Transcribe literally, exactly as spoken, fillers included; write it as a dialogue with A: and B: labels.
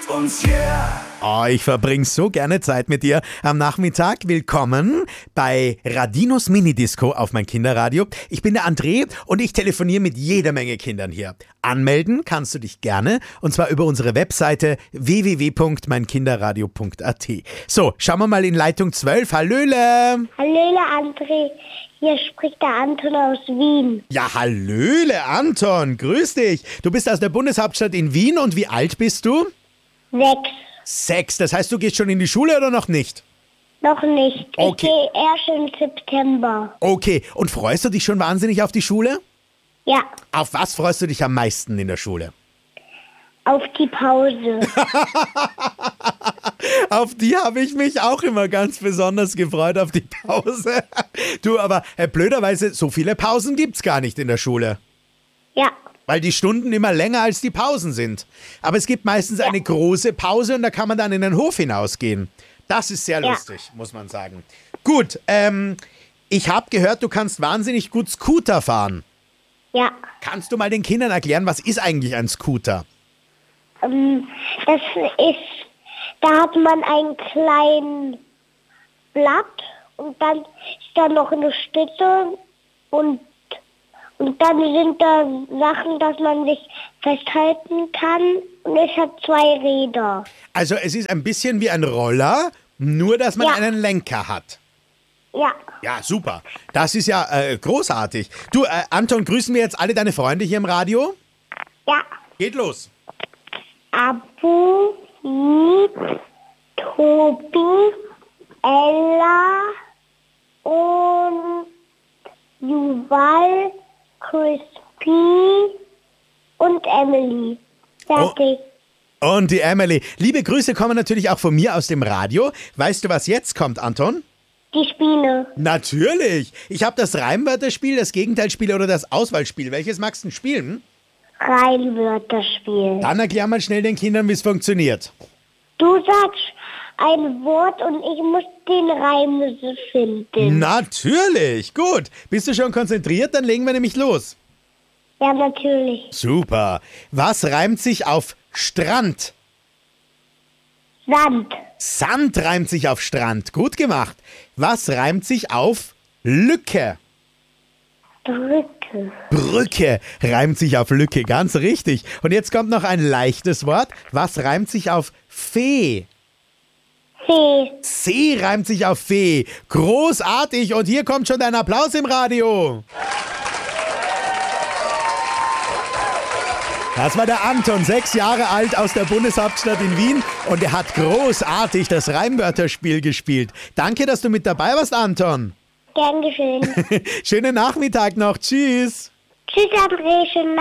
A: mit uns, yeah.
B: Oh, ich verbringe so gerne Zeit mit dir am Nachmittag. Willkommen bei Radinos Minidisco auf mein Kinderradio. Ich bin der André und ich telefoniere mit jeder Menge Kindern hier. Anmelden kannst du dich gerne und zwar über unsere Webseite w w w punkt mein kinderradio punkt a t. So, schauen wir mal in Leitung zwölf. Hallöle!
C: Hallöle André, hier spricht der Anton aus Wien.
B: Ja, hallöle Anton, grüß dich. Du bist aus der Bundeshauptstadt in Wien und wie alt bist du?
C: Sechs.
B: Sechs, das heißt, du gehst schon in die Schule oder noch nicht?
C: Noch nicht.
B: Okay.
C: Ich gehe erst im September.
B: Okay, und freust du dich schon wahnsinnig auf die Schule?
C: Ja,
B: Auf was freust du dich am meisten in der Schule?
C: auf die Pause.
B: Auf die habe ich mich auch immer ganz besonders gefreut, auf die Pause. Du, aber äh, blöderweise, so viele Pausen gibt's gar nicht in der Schule.
C: Ja,
B: Weil die Stunden immer länger als die Pausen sind. Aber es gibt meistens eine große Pause und da kann man dann in den Hof hinausgehen. Das ist sehr
C: Ja.
B: lustig, muss man sagen. Gut, ähm, ich habe gehört, du kannst wahnsinnig gut Scooter fahren.
C: ja.
B: Kannst du mal den Kindern erklären, was ist eigentlich ein Scooter?
C: Ähm, das ist, da hat man ein kleines Blatt und dann ist da noch eine Stütze und Und dann sind da Sachen, dass man sich festhalten kann. Und es hat zwei Räder.
B: Also es ist ein bisschen wie ein Roller, nur dass man
C: Ja.
B: einen Lenker hat.
C: Ja,
B: Ja, super. Das ist ja äh, großartig. Du, äh, Anton, grüßen wir jetzt alle deine Freunde hier im Radio?
C: ja.
B: Geht los.
C: Abu, Nick, Tobi, Ella und Juval, Crispy und Emily. Fertig.
B: Und die Emily. Liebe Grüße kommen natürlich auch von mir aus dem Radio. Weißt du, was jetzt kommt, Anton?
C: Die Spiele.
B: Natürlich. Ich habe das Reimwörterspiel, das Gegenteilspiel oder das Auswahlspiel. Welches magst du denn spielen?
C: Reimwörterspiel.
B: Dann erklär mal schnell den Kindern, wie es funktioniert.
C: Du sagst ein Wort und ich muss den Reim finden.
B: Natürlich. Gut. Bist du schon konzentriert? Dann legen wir nämlich los.
C: Ja, natürlich.
B: Super. Was reimt sich auf Strand?
C: Sand.
B: Sand reimt sich auf Strand. Gut gemacht. Was reimt sich auf Lücke?
C: Brücke.
B: Brücke reimt sich auf Lücke. Ganz richtig. Und jetzt kommt noch ein leichtes Wort. Was reimt sich auf Fee?
C: Fee.
B: See reimt sich auf Fee. Großartig. Und hier kommt schon dein Applaus im Radio. Das war der Anton, sechs Jahre alt aus der Bundeshauptstadt in Wien und er hat großartig das Reimwörterspiel gespielt. Danke, dass du mit dabei warst, Anton.
C: Gern geschehen.
B: Schönen Nachmittag noch. Tschüss.
C: Tschüss, André. Schönen